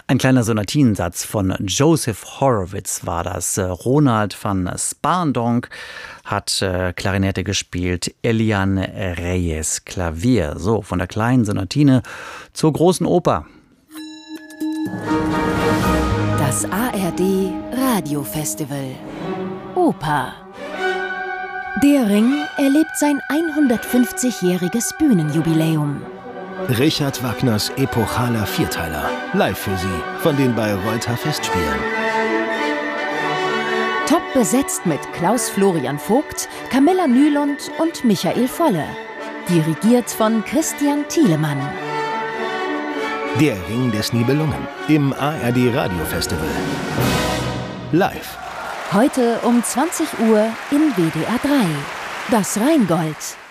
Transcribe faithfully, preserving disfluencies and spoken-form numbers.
Ein kleiner Sonatinensatz von Joseph Horowitz war das. Ronald van Spaandonk hat äh, Klarinette gespielt, Elian Reyes Klavier. So, von der kleinen Sonatine zur großen Oper. Das A R D Radiofestival Oper. Der Ring erlebt sein hundertfünfzigjähriges Bühnenjubiläum. Richard Wagners epochaler Vierteiler. Live für Sie von den Bayreuther Festspielen. Top besetzt mit Klaus Florian Vogt, Camilla Nylund und Michael Volle. Dirigiert von Christian Thielemann. Der Ring des Nibelungen im A R D Radiofestival. Live. Heute um zwanzig Uhr in W D R drei. Das Rheingold.